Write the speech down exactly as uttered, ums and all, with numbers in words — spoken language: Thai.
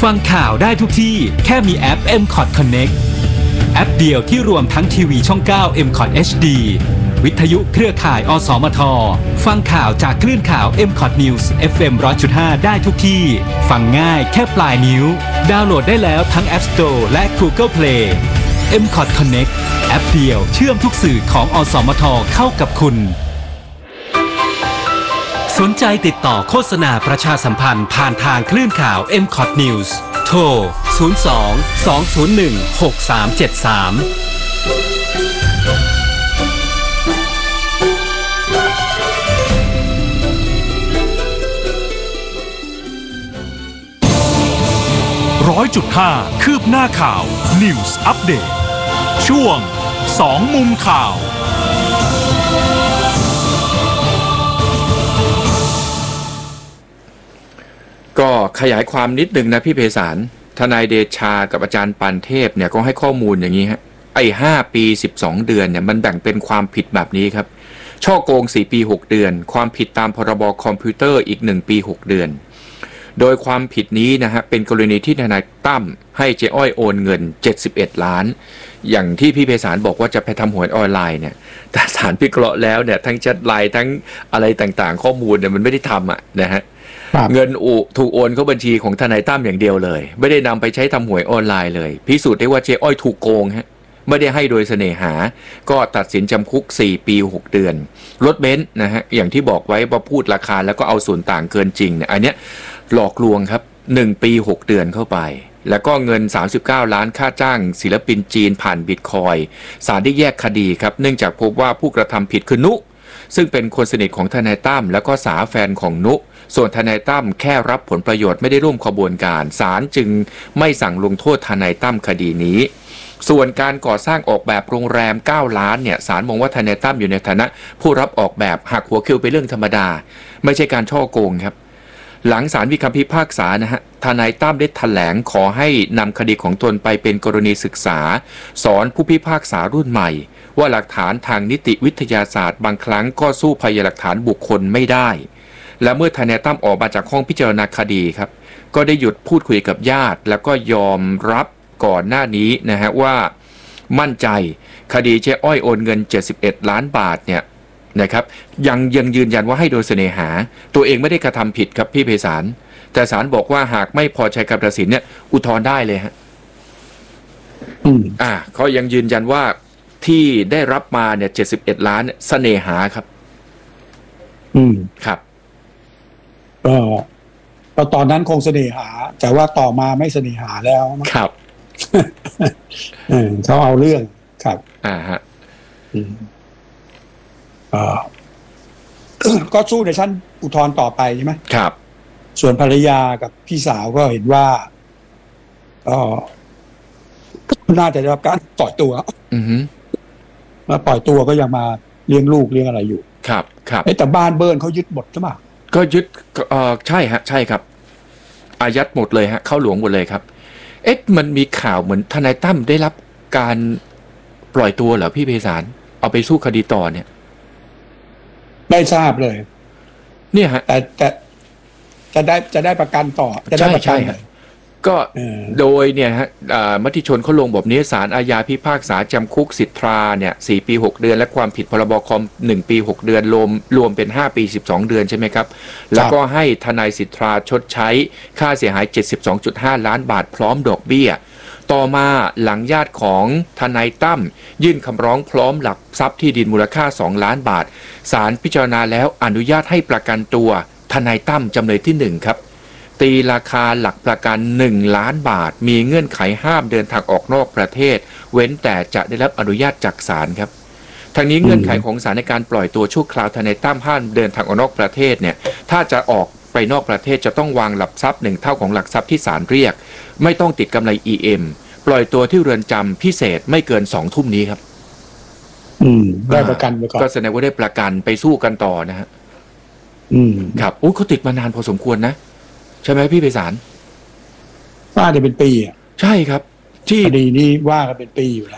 ฟังข่าวได้ทุกที่แค่มีแอป เอ็ม คอท Connect แอปเดียวที่รวมทั้งทีวีช่อง เก้า เอ็ม คอท เอช ดี วิทยุเครือข่ายอสมทฟังข่าวจากคลื่นข่าว เอ็ม คอท News เอฟ เอ็ม หนึ่งร้อยจุดห้า ได้ทุกที่ฟังง่ายแค่ปลายนิ้วดาวน์โหลดได้แล้วทั้ง App Store และ Google Play เอ็ม คอท Connect แอปเดียวเชื่อมทุกสื่อของอสมทเข้ากับคุณสนใจติดต่อโฆษณาประชาสัมพันธ์ผ่านทางคลื่นข่าว เอ็ม คอท News โทร ศูนย์ สอง สอง ศูนย์ หนึ่ง หก สาม เจ็ด สามร้อยจุดห้า คืบหน้าข่าว News Update ช่วงสองมุมข่าวก็ขยายความนิดนึงนะพี่เพศารทนายเดชากับอาจารย์ปานเทพเนี่ยก็ให้ข้อมูลอย่างนี้ฮะไอ้ห้าปีสิบสองเดือนเนี่ยมันแบ่งเป็นความผิดแบบนี้ครับช่อโกงสี่ปีหกเดือนความผิดตามพรบคอมพิวเตอร์อีกหนึ่งปีหกเดือนโดยความผิดนี้นะฮะเป็นกรณีที่ทนายตั้มให้เจ๊อ้อยโอนเงินเจ็ดสิบเอ็ดล้านอย่างที่พี่เพศารบอกว่าจะไปทำหวยออนไลน์เนี่ยแต่ศาลพิเคราะห์แล้วเนี่ยทั้งแชทไลน์ทั้งอะไรต่างๆข้อมูลเนี่ยมันไม่ได้ทำอ่ะนะฮะเงินอุถูกโอนเข้าบัญชีของทนายตั้มอย่างเดียวเลยไม่ได้นำไปใช้ทำหวยออนไลน์เลยพิสูจน์ได้ว่าเจ๊อ้อยถูกโกงฮะไม่ได้ให้โดยเสน่หาก็ตัดสินจำคุกสี่ปีหกเดือนรถเบนซ์นะฮะอย่างที่บอกไว้ว่าพูดราคาแล้วก็เอาส่วนต่างเกินจริงเนี่ยอันเนี้ยหลอกลวงครับหนึ่งปีหกเดือนเข้าไปแล้วก็เงินสามสิบเก้าล้านค่าจ้างศิลปินจีนผ่านบิตคอยน์ศาลได้แยกคดีครับเนื่องจากพบว่าผู้กระทำผิดคือนุซึ่งเป็นคนสนิทของทนายตั้มแล้วก็สาแฟนของนุส่วนทนายตั้มแค่รับผลประโยชน์ไม่ได้ร่วมขบวนการศาลจึงไม่สั่งลงโทษทนายตั้มคดีนี้ส่วนการก่อสร้างออกแบบโรงแรมเก้าล้านเนี่ยศาลมองว่าทนายตั้มอยู่ในฐานะผู้รับออกแบบหักหัวคิวเป็นเรื่องธรรมดาไม่ใช่การช่อโกงครับหลังศาลมีคำพิพากษานะฮะทนายตั้มได้แถลงขอให้นำคดีของตนไปเป็นกรณีศึกษาสอนผู้พิพากษารุ่นใหม่ว่าหลักฐานทางนิติวิทยาศาสตร์บางครั้งก็สู้พยานหลักฐานบุคคลไม่ได้และเมื่อทนายตั้มออกมาจากห้องพิจารณาคดีครับก็ได้หยุดพูดคุยกับญาติแล้วก็ยอมรับก่อนหน้านี้นะฮะว่ามั่นใจคดีเจ๊อ้อยโอนเงินเจ็ดสิบเอ็ดล้านบาทเนี่ยนะครับยังยังยืนยันว่าให้โดยเสน่หาตัวเองไม่ได้กระทำผิดครับพี่เพศารแต่ศาลบอกว่าหากไม่พอใจคำตัดสินเนี่ยอุทธรณ์ได้เลยฮะอืมอ่าเขายังยืนยันว่าที่ได้รับมาเนี่ยเจ็ดสิบเอ็ดล้านเสน่หาครับอืมครับก็ก็ตอนนั้นคงเสน่หาแต่ว่าต่อมาไม่เสน่หาแล้วครับเออเขาเอาเรื่องครับอ่าฮะอืมอ่าก็สู้ในชั้นอุทธรณ์ต่อไปใช่ไหมครับส่วนภรรยากับพี่สาวก็เห็นว่าก็น่าจะได้รับการปล่อยตัวอือฮึมาปล่อยตัวก็ยังมาเลี้ยงลูกเลี้ยงอะไรอยู่ครับครับแต่บ้านเบิร์นเขายึดหมดใช่ไหมก็ยึดเอ่อใช่ฮะใช่ครับอายัดหมดเลยฮะเข้าหลวงหมดเลยครับเอ๊ะมันมีข่าวเหมือนทนายตั้มได้รับการปล่อยตัวเหรอพี่เพศารเอาไปสู้คดีต่อเนี่ยไม่ทราบเลยเนี่ยฮะแต่แต่จะได้จะได้ประกันต่อจะได้ประกันก็โดยเนี่ยฮะมติชนเขาลงแบบนี้ศาลอาญาพิพากษาจำคุกสิทธาเนี่ยสี่ปีหกเดือนและความผิดพรบคอมหนึ่งปีหกเดือนรวมรวมเป็นห้าปีสิบสองเดือนใช่ไหมครับแล้วก็ให้ทนายสิทธาชดใช้ค่าเสียหาย เจ็ดสิบสองจุดห้า ล้านบาทพร้อมดอกเบี้ยต่อมาหลังญาติของทนายตั้มยื่นคำร้องพร้อมหลักทรัพย์ที่ดินมูลค่าสองล้านบาทศาลพิจารณาแล้วอนุญาตให้ประกันตัวทนายตั้มจำเลยที่หนึ่งครับตีราคาหลักประกันหนึ่งล้านบาทมีเงื่อนไขห้ามเดินทางออกนอกประเทศเว้นแต่จะได้รับอนุญาตจากศาลครับทางนี้เงื่อนไขของศาลในการปล่อยตัวชั่วคราวทนายตั้มห้ามเดินทางออกนอกประเทศเนี่ยถ้าจะออกไปนอกประเทศจะต้องวางหลักทรัพย์หนึ่งเท่าของหลักทรัพย์ที่ศาลเรียกไม่ต้องติดกำไร อี เอ็ม ปล่อยตัวที่เรือนจำพิเศษไม่เกินสองทุ่มนี้ครับอืมได้ประกันไปก่อนก็แสดงว่าได้ประกันไปสู้กันต่อนะฮะอืมครับโอ้เขาติดมานานพอสมควรนะใช่ไหมพี่ไพศาลว่าจะเป็นปีอ่ะใช่ครับที่คดีนี้ว่ากันเป็นปีอยู่แล้ว